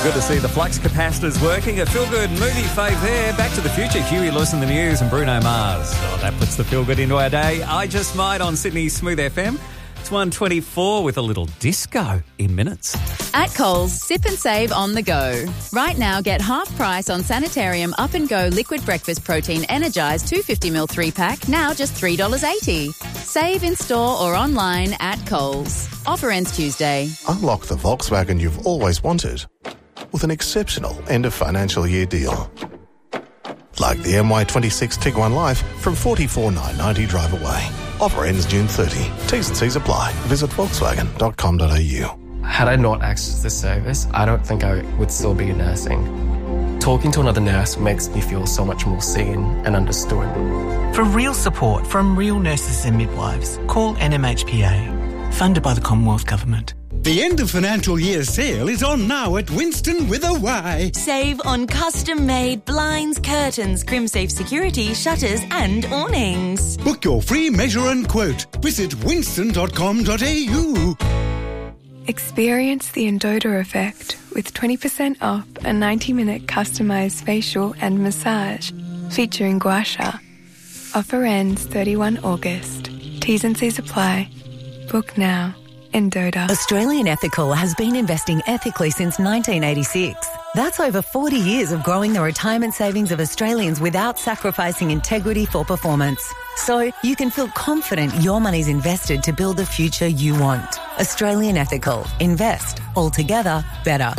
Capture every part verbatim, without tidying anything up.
Good to see the flux capacitors working. A feel-good movie fave there. Back to the Future, Huey Lewis in the News and Bruno Mars. Oh, that puts the feel-good into our day. I Just Might on Sydney's Smooth F M. It's one twenty-four with a little disco in minutes. At Coles, sip and save on the go. Right now, get half price on Sanitarium Up and Go Liquid Breakfast Protein Energised two hundred fifty milliliter three-pack, now just three dollars eighty. Save in store or online at Coles. Offer ends Tuesday. Unlock the Volkswagen you've always wanted with an exceptional end of financial year deal. Like the M Y twenty-six Tiguan Life from forty-four thousand nine hundred ninety drive away. Offer ends June thirtieth. T's and C's apply. Visit volkswagen dot com dot a u. Had I not accessed this service, I don't think I would still be nursing. Talking to another nurse makes me feel so much more seen and understood. For real support from real nurses and midwives, call N M H P A. Funded by the Commonwealth Government. The end of financial year sale is on now at Winston with a Y. Save on custom-made blinds, curtains, crimsafe security, shutters and awnings. Book your free measure and quote. Visit winston dot com dot a u. Experience the Endota effect with twenty percent off a ninety minute customised facial and massage featuring gua sha. Offer ends thirty-first of August. T's and C's apply. Book now. Endota. Australian Ethical has been investing ethically since nineteen eighty-six. That's over forty years of growing the retirement savings of Australians without sacrificing integrity for performance. So you can feel confident your money's invested to build the future you want. Australian Ethical. Invest. Altogether better.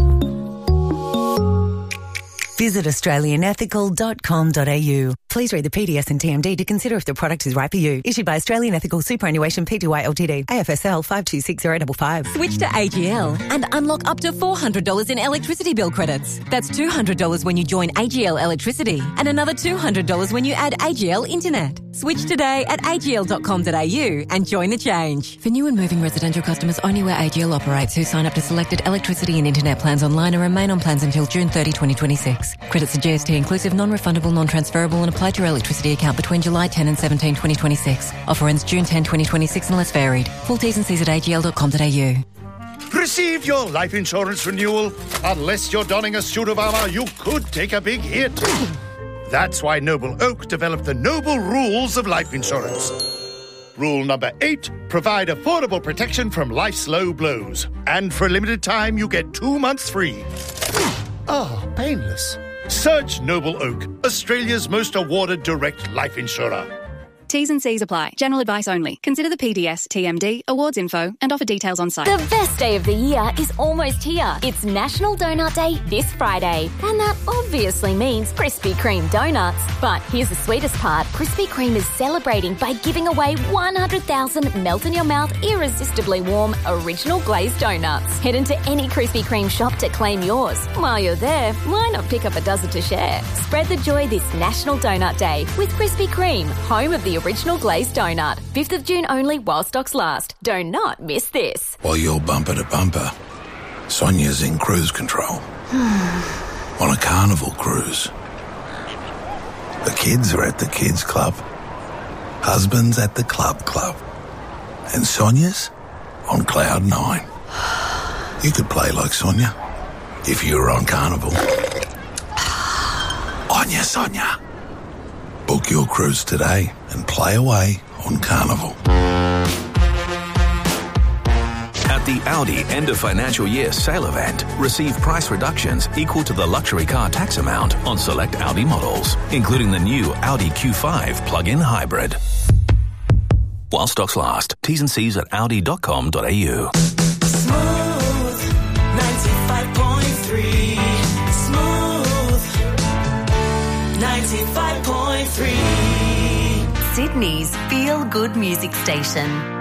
Visit australian ethical dot com dot a u. Please read the P D S and T M D to consider if the product is right for you. Issued by Australian Ethical Superannuation Pty Ltd. A F S L five two six zero five five. Switch to A G L and unlock up to four hundred dollars in electricity bill credits. That's two hundred dollars when you join A G L Electricity and another two hundred dollars when you add A G L Internet. Switch today at a g l dot com dot a u and join the change. For new and moving residential customers only where A G L operates who sign up to selected electricity and internet plans online and remain on plans until June thirtieth, twenty twenty-six. Credits are G S T inclusive, non-refundable, non-transferable and apply to your electricity account between July tenth and seventeenth, twenty twenty-six. Offer ends June tenth, twenty twenty-six unless varied. Full T's and C's at a g l dot com dot a u. Receive your life insurance renewal. Unless you're donning a suit of armour, you could take a big hit. That's why Noble Oak developed the Noble Rules of Life Insurance. Rule number eight, provide affordable protection from life's low blows. And for a limited time, you get two months free. Oh, painless. Search Noble Oak, Australia's most awarded direct life insurer. T's and C's apply. General advice only. Consider the P D S, T M D, awards info and offer details on site. The best day of the year is almost here. It's National Donut Day this Friday. And that obviously means Krispy Kreme donuts. But here's the sweetest part. Krispy Kreme is celebrating by giving away one hundred thousand melt-in-your-mouth, irresistibly warm, original glazed donuts. Head into any Krispy Kreme shop to claim yours. While you're there, why not pick up a dozen to share? Spread the joy this National Donut Day with Krispy Kreme, home of the original glazed donut. fifth of June only while stocks last. Do not miss this. While you're bumper to bumper, Sonia's in cruise control. On a carnival cruise. The kids are at the kids club. Husband's at the club club. And Sonia's on cloud nine. You could play like Sonia if you were on carnival. Onya Sonia. Book your cruise today and play away on Carnival. At the Audi end of financial year sale event, receive price reductions equal to the luxury car tax amount on select Audi models, including the new Audi Q five plug-in hybrid. While stocks last, T's and C's at audi dot com dot a u. Smooth ninety-five point three. Smooth ninety-five point three. Sydney's feel-good music station.